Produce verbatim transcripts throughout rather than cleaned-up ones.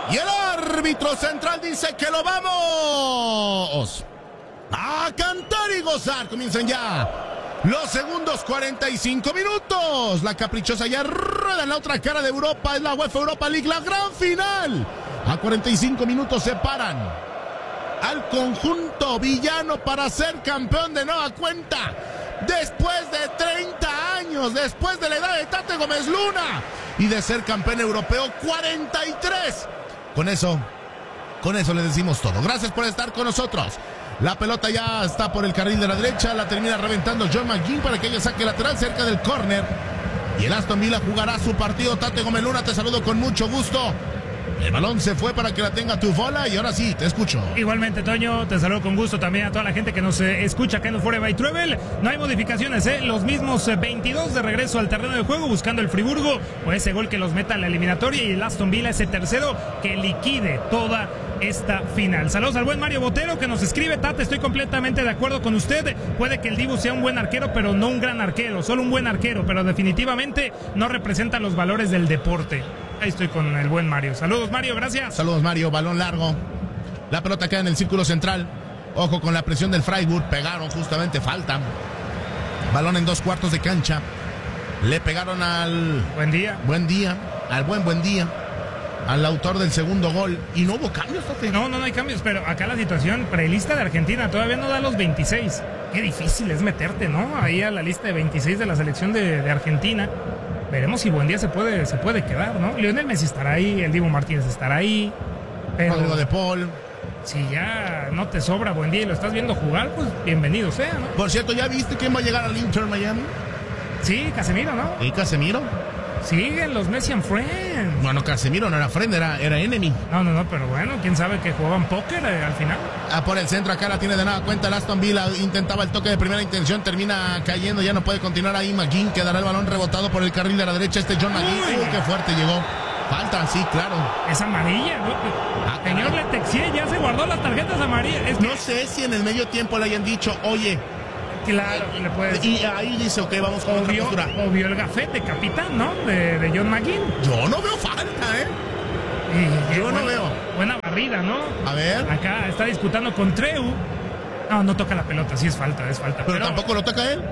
Y el árbitro central dice que lo vamos a cantar y gozar. Comienzan ya los segundos cuarenta y cinco minutos. La caprichosa ya rueda en la otra cara de Europa. Es la UEFA Europa League, la gran final. A cuarenta y cinco minutos separan al conjunto villano para ser campeón de nueva cuenta. Después de treinta años, después de la edad de Tate Gómez Luna y de ser campeón europeo cuarenta y tres. Con eso, con eso le decimos todo. Gracias por estar con nosotros. La pelota ya está por el carril de la derecha. La termina reventando John McGinn para que ella saque lateral cerca del córner. Y el Aston Villa jugará su partido. Tate Gómez Luna, te saludo con mucho gusto. El balón se fue para que la tenga tu bola y ahora sí, te escucho. Igualmente, Toño, te saludo con gusto también a toda la gente que nos eh, escucha acá en el Forever by Travel. No hay modificaciones, ¿eh? Los mismos eh, veintidós de regreso al terreno de juego buscando el Friburgo o ese gol que los meta en la eliminatoria y el Aston Villa ese tercero que liquide toda esta final. Saludos al buen Mario Botero que nos escribe: Tate, estoy completamente de acuerdo con usted. Puede que el Dibu sea un buen arquero, pero no un gran arquero, solo un buen arquero, pero definitivamente no representa los valores del deporte. Ahí estoy con el buen Mario. Saludos, Mario, gracias. Saludos, Mario. Balón largo. La pelota queda en el círculo central. Ojo con la presión del Freiburg. Pegaron justamente, falta. Balón en dos cuartos de cancha. Le pegaron al... Buen día. Buen día. Al buen buen día. Al autor del segundo gol. Y no hubo cambios, Tate. No, no, no hay cambios, pero acá la situación prelista de Argentina todavía no da los veintiséis. Qué difícil es meterte, ¿no? Ahí a la lista de veintiséis de la selección de, de Argentina. Veremos si Buendía se puede, se puede quedar, ¿no? Lionel Messi estará ahí, el Dibu Martínez estará ahí. Pero Rodrigo de Paul. Si ya no te sobra Buendía y lo estás viendo jugar, pues bienvenido sea, ¿no? Por cierto, ¿ya viste quién va a llegar al Inter Miami? Sí, Casemiro, ¿no? ¿Y Casemiro? Siguen los Messi and Friends. Bueno, Casemiro no era friend, era, era enemy. No, no, no, pero bueno, quién sabe que jugaban póker eh, al final. Ah, por el centro, acá la tiene de nada cuenta el Aston Villa. Intentaba el toque de primera intención, termina cayendo, ya no puede continuar ahí. McGinn, quedará el balón rebotado por el carril de la derecha. Este John McGinn, uy, uy, qué fuerte llegó. Falta, sí, claro. Es amarilla, ¿no? Ah, señor Letexie ya se guardó las tarjetas amarillas. Es que... No sé si en el medio tiempo le hayan dicho, oye. Claro, le puedes. Y ahí dice, ok, vamos con otra postura. O vio el gafete, capitán, ¿no? De, de John McGinn. Yo no veo falta, ¿eh? Y, Yo buena, no veo. Buena barrida, ¿no? A ver. Acá está disputando con Treu. No, no toca la pelota, sí es falta, es falta. Pero, pero tampoco lo toca él.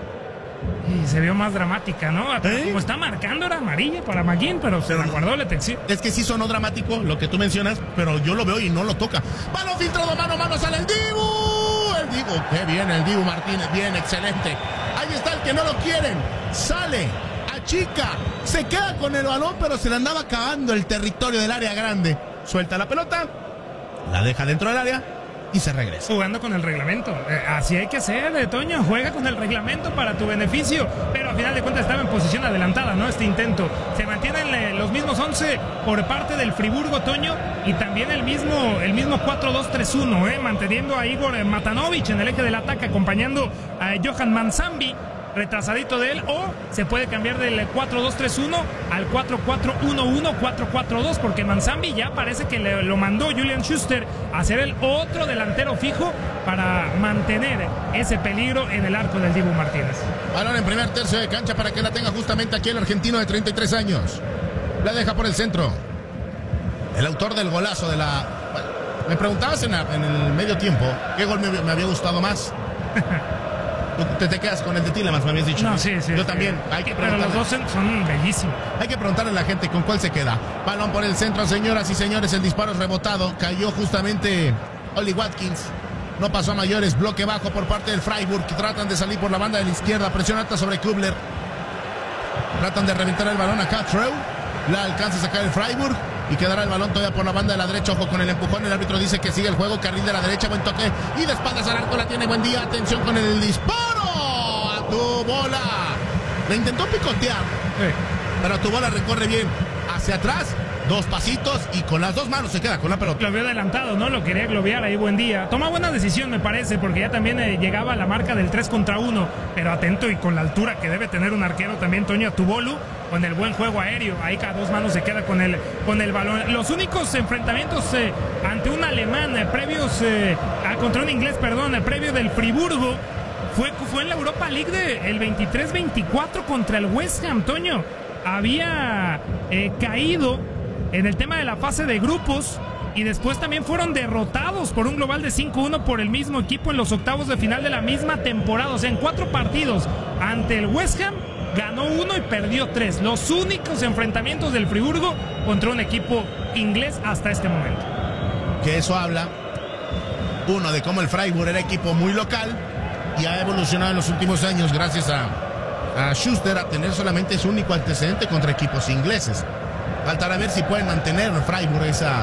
Y se vio más dramática, ¿no? ¿Eh? Como está marcando era amarilla para McGinn, pero se la guardó Letexie. Es que sí sonó dramático lo que tú mencionas, pero yo lo veo y no lo toca. Balón filtrado, mano a mano, sale el Dibu. El Dibu, qué bien el Dibu Martínez, bien, excelente. Ahí está el que no lo quieren. Sale, achica, se queda con el balón, pero se le andaba acabando el territorio del área grande. Suelta la pelota, la deja dentro del área y se regresa. Jugando con el reglamento. Eh, así hay que ser, eh, Toño. Juega con el reglamento para tu beneficio. Pero al final de cuentas estaba en posición adelantada, ¿no? Este intento. Se mantienen eh, los mismos once por parte del Friburgo, Toño. Y también el mismo, el mismo cuatro dos tres uno, ¿eh? Manteniendo a Igor Matanovic en el eje del ataque, acompañando a Johan Manzambi, retrasadito de él, o se puede cambiar del cuatro dos tres uno al cuatro cuatro uno uno, cuatro cuatro dos, porque Manzambi ya parece que le, lo mandó Julian Schuster a ser el otro delantero fijo para mantener ese peligro en el arco del Dibu Martínez. Balón en primer tercio de cancha para que la tenga justamente aquí el argentino de treinta y tres años. La deja por el centro. El autor del golazo de la... Me preguntabas en, la, en el medio tiempo qué gol me, me había gustado más. Te, te quedas con el de Tielemans, me habías dicho. No, sí, sí. Yo sí. también. Hay que Pero los dos son bellísimos. Hay que preguntarle a la gente con cuál se queda. Balón por el centro, señoras y señores. El disparo es rebotado. Cayó justamente Oli Watkins. No pasó a mayores. Bloque bajo por parte del Freiburg. Tratan de salir por la banda de la izquierda. Presión alta sobre Kubler. Tratan de reventar el balón acá. Treu. La alcanza a sacar el Freiburg. Y quedará el balón todavía por la banda de la derecha. Ojo con el empujón. El árbitro dice que sigue el juego. Carril de la derecha. Buen toque. Y de espaldas al arco la tiene. Buen día. Atención con el disparo. A tu bola. Le intentó picotear. Sí. Pero tu bola recorre bien. Hacia atrás. Dos pasitos. Y con las dos manos se queda con la pelota. Lo vio adelantado, ¿no? Lo quería globear ahí. Buen día. Toma buena decisión, me parece. Porque ya también eh, llegaba a la marca del tres contra uno. Pero atento y con la altura que debe tener un arquero también, Toño Atubolu. Con el buen juego aéreo, ahí cada dos manos se queda con el, con el balón. Los únicos enfrentamientos eh, ante un alemán, eh, previos, eh, ah, contra un inglés, perdón, eh, previo del Friburgo, fue, fue en la Europa League de, el veintitrés veinticuatro contra el West Ham, Toño. Había eh, caído en el tema de la fase de grupos y después también fueron derrotados por un global de cinco uno por el mismo equipo en los octavos de final de la misma temporada. O sea, en cuatro partidos ante el West Ham ganó uno y perdió tres. Los únicos enfrentamientos del Friburgo contra un equipo inglés hasta este momento. Que eso habla, uno, de cómo el Freiburg era equipo muy local y ha evolucionado en los últimos años gracias a, a Schuster a tener solamente su único antecedente contra equipos ingleses. Faltará ver si pueden mantener Freiburg esa,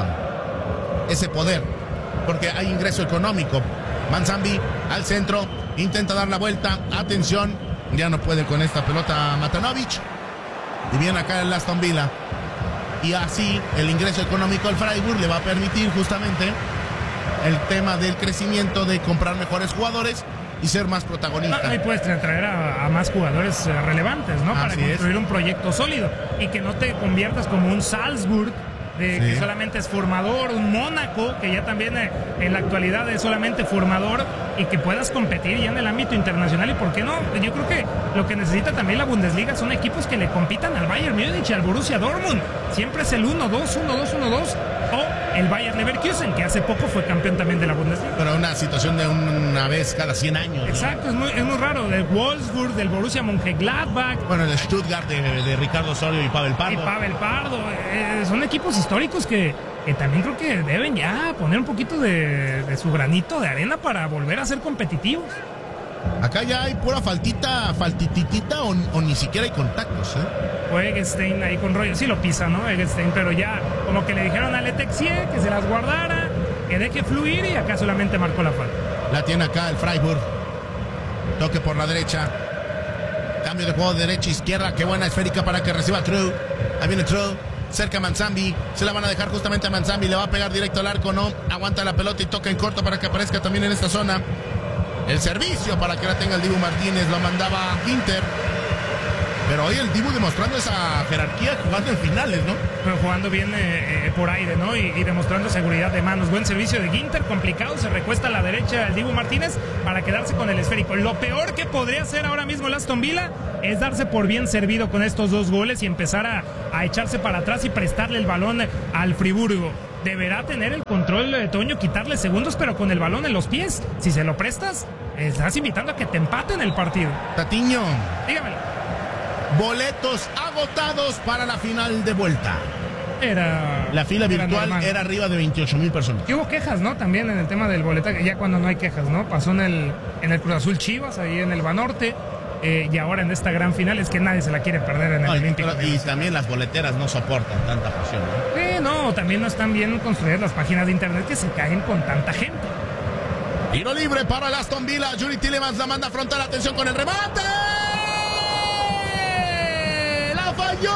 ese poder, porque hay ingreso económico. Manzambi al centro, intenta dar la vuelta, atención, ya no puede con esta pelota Matanovic, y viene acá el Aston Villa, y así el ingreso económico al Freiburg le va a permitir justamente el tema del crecimiento, de comprar mejores jugadores y ser más protagonista. No, y puedes traer a, a más jugadores eh, relevantes, ¿no? Para Así construir es. un proyecto sólido y que no te conviertas como un Salzburg, de, Sí. que solamente es formador, un Mónaco, que ya también eh, en la actualidad es solamente formador, y que puedas competir ya en el ámbito internacional. Y por qué no, yo creo que lo que necesita también la Bundesliga son equipos que le compitan al Bayern Múnich y al Borussia Dortmund. Siempre es el uno dos, uno dos, uno dos, o el Bayern Leverkusen, que hace poco fue campeón también de la Bundesliga. Pero una situación de una vez cada cien años, ¿no? Exacto, es muy, es muy raro. Del Wolfsburg, del Borussia Mönchengladbach, Bueno, el Stuttgart de, de Ricardo Osorio y Pavel y Pardo. Pavel Pardo, eh, son equipos históricos que, que también creo que deben ya poner un poquito de, de su granito de arena para volver a ser competitivos. Acá ya hay pura faltita, faltititita o, o ni siquiera hay contactos, ¿eh? Fue Eggestein ahí con rollo, sí lo pisa, ¿no? Eggestein, pero ya como que le dijeron a Letexie que se las guardara, que deje fluir, y acá solamente marcó la falta. La tiene acá el Freiburg. Toque por la derecha. Cambio de juego de derecha a izquierda. Qué buena esférica para que reciba True. Ahí viene True. Cerca Manzambi. Se la van a dejar justamente a Manzambi. Le va a pegar directo al arco. No. Aguanta la pelota y toca en corto para que aparezca también en esta zona. El servicio para que la tenga el Dibu Martínez. Lo mandaba a Inter. Pero hoy el Dibu demostrando esa jerarquía jugando en finales, ¿no? Pero jugando bien eh, eh, por aire, ¿no? Y, y demostrando seguridad de manos. Buen servicio de Ginter, complicado. Se recuesta a la derecha el Dibu Martínez para quedarse con el esférico. Lo peor que podría hacer ahora mismo el Aston Villa es darse por bien servido con estos dos goles y empezar a, a echarse para atrás y prestarle el balón al Friburgo. Deberá tener el control de Toño, quitarle segundos, pero con el balón en los pies. Si se lo prestas, estás invitando a que te empaten el partido. Tatiño. Dígamelo. Boletos agotados para la final de vuelta. Era... La fila era virtual normal. era arriba de veintiocho mil personas. Y hubo quejas, ¿no? También en el tema del boletaje, ya cuando no hay quejas, ¿no? Pasó en el, en el Cruz Azul Chivas, ahí en el Banorte, eh, y ahora en esta gran final es que nadie se la quiere perder en el No, y, Olímpico. y también las boleteras no soportan tanta pasión, ¿no? Sí, no, también no están bien construidas las páginas de internet que se caen con tanta gente. Tiro libre para el Aston Villa. Yuri Tillemans la manda frontal. Atención con el remate. ¡La falló!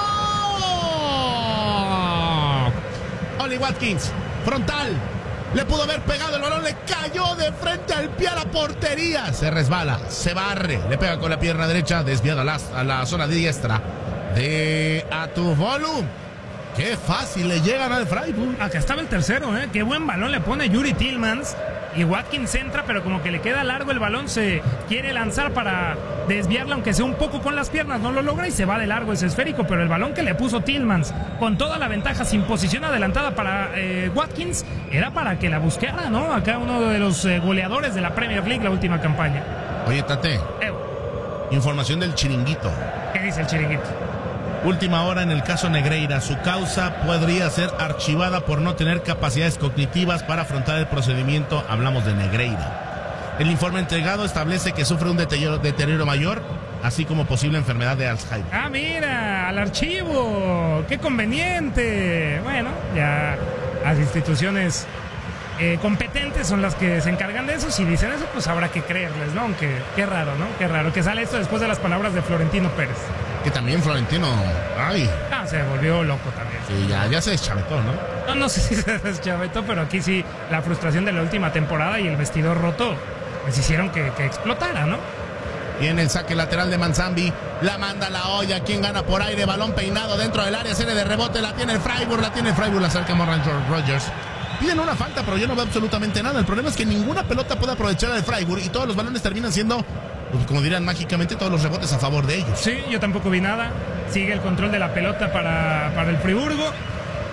Oli Watkins, frontal. Le pudo haber pegado el balón, le cayó de frente al pie a la portería. Se resbala, se barre, le pega con la pierna derecha, desviada a la, a la zona de diestra de Atuvolu. Qué fácil le llegan al Freiburg. Acá estaba el tercero, ¿eh? Qué buen balón le pone Yuri Tillemans. Y Watkins entra, pero como que le queda largo el balón, se quiere lanzar para desviarlo, aunque sea un poco con las piernas, no lo logra y se va de largo ese esférico. Pero el balón que le puso Tillemans, con toda la ventaja, sin posición adelantada para eh, Watkins, era para que la buscara, ¿no? Acá uno de los eh, goleadores de la Premier League la última campaña. Oye, Tate, Eh, información del chiringuito. ¿Qué dice el chiringuito? Última hora en el caso Negreira. Su causa podría ser archivada por no tener capacidades cognitivas para afrontar el procedimiento. Hablamos de Negreira. El informe entregado establece que sufre un deterioro, deterioro mayor, así como posible enfermedad de Alzheimer. Ah, mira, al archivo. Qué conveniente. Bueno, ya las instituciones eh, competentes son las que se encargan de eso. Si dicen eso, pues habrá que creerles, ¿no? Aunque qué raro, ¿no? Qué raro que sale esto después de las palabras de Florentino Pérez. Que también Florentino, ay, Ah, se volvió loco también. sí, ya, ya se deschavetó, ¿no? No, no sé si se deschavetó, pero aquí sí la frustración de la última temporada y el vestidor roto pues hicieron que, que explotara, ¿no? Viene el saque lateral de Manzambi, la manda a la olla, quien gana por aire, balón peinado dentro del área, serie de rebote, la tiene el Freiburg, la tiene el Freiburg, la acerca Morgan Rogers. Piden una falta, pero yo no veo absolutamente nada. El problema es que ninguna pelota puede aprovechar al Freiburg y todos los balones terminan siendo, pues, como dirían mágicamente, todos los rebotes a favor de ellos. Sí, yo tampoco vi nada. Sigue el control de la pelota para, para el Friburgo.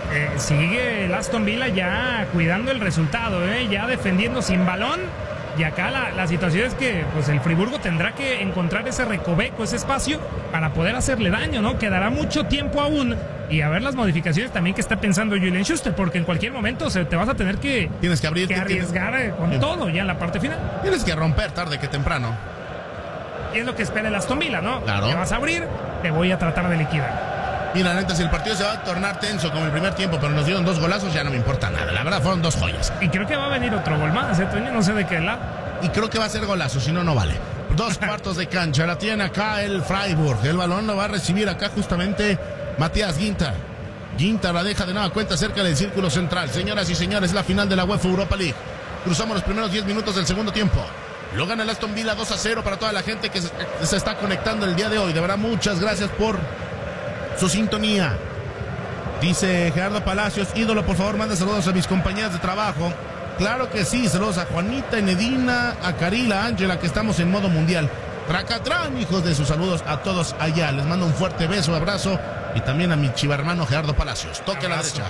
eh, sigue el Aston Villa ya cuidando el resultado, ¿eh? Ya defendiendo sin balón. Y acá la, la situación es que pues el Friburgo tendrá que encontrar ese recoveco, ese espacio para poder hacerle daño, ¿no? Quedará mucho tiempo aún y a ver las modificaciones también que está pensando Julian Schuster, porque en cualquier momento se, te vas a tener que, tienes que, abrir, que arriesgar tienes, con tienes, todo ya en la parte final. Tienes que romper tarde que temprano. Y es lo que espera el Aston Villa, ¿no? Claro. Te vas a abrir, te voy a tratar de liquidar. Mira, neta, si el partido se va a tornar tenso como el primer tiempo, pero nos dieron dos golazos, ya no me importa nada. La verdad, fueron dos joyas. Y creo que va a venir otro gol más, ¿eh, Toño? No sé de qué lado. Y creo que va a ser golazo, si no, no vale. Dos cuartos de cancha, la tiene acá el Freiburg. El balón lo va a recibir acá justamente Matías Ginter. Ginter la deja de nueva cuenta cerca del círculo central. Señoras y señores, la final de la UEFA Europa League. Cruzamos los primeros diez minutos del segundo tiempo. Lo gana el Aston Villa dos a cero para toda la gente que se, que se está conectando el día de hoy. De verdad, muchas gracias por su sintonía. Dice Gerardo Palacios, ídolo, por favor, manda saludos a mis compañeras de trabajo. Claro que sí, saludos a Juanita, Enedina, a Carila, a Ángela, que estamos en modo mundial. Tracatrán, hijos de sus saludos a todos allá. Les mando un fuerte beso, abrazo. Y también a mi chivarmano Gerardo Palacios. Toque a la derecha.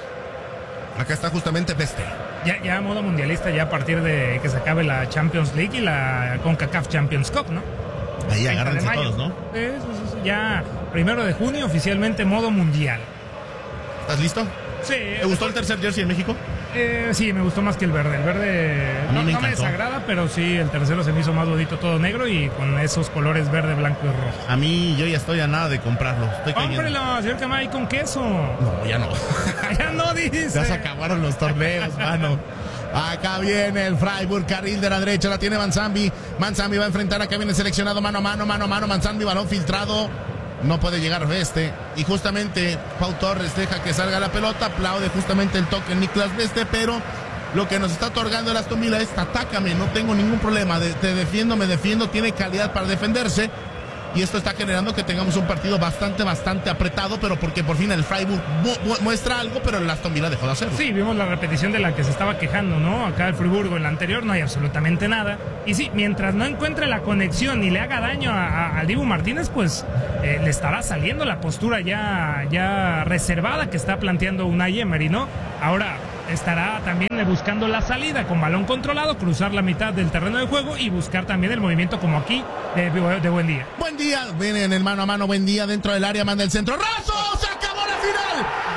Acá está justamente Peste. Ya, ya modo mundialista, ya a partir de que se acabe la Champions League y la CONCACAF Champions Cup, ¿no? Ahí agárrense todos, ¿no? Eh, ya primero de junio, oficialmente modo mundial. ¿Estás listo? Sí. ¿Te gustó el tercer jersey en México? Eh, sí, me gustó más que el verde. El verde a mí no, me, no me desagrada, pero sí, el tercero se me hizo más bonito, todo negro y con esos colores verde, blanco y rojo. A mí, yo ya estoy a nada de comprarlo. Estoy ¡Cómprelo, señor Camay, con queso! No, ya no. Ya no, dice. Ya se acabaron los torneos, mano. Acá viene el Freiburg, carril de la derecha, la tiene Manzambi. Manzambi va a enfrentar, acá viene seleccionado mano a mano, mano a mano. Manzambi, balón filtrado. No puede llegar Veste. Y justamente Pau Torres deja que salga la pelota. Aplaude justamente el toque Niklas Veste. Pero lo que nos está otorgando el Aston Villa es atácame. No tengo ningún problema. De, te defiendo, me defiendo. Tiene calidad para defenderse. Y esto está generando que tengamos un partido bastante, bastante apretado. Pero porque por fin el Freiburg mu mu muestra algo. Pero el Aston Villa dejó de hacerlo. Sí, vimos la repetición de la que se estaba quejando, ¿no? Acá el Friburgo en la anterior no hay absolutamente nada. Y sí, mientras no encuentre la conexión y le haga daño a, a, a Dibu Martínez, pues eh, le estará saliendo la postura ya, ya reservada que está planteando Unai Emery, ¿no? Ahora estará también buscando la salida con balón controlado, cruzar la mitad del terreno de juego y buscar también el movimiento como aquí de, de buen día. Buen día, viene en el mano a mano, buen día dentro del área, manda el centro. ¡Raso! ¡Se acabó la final!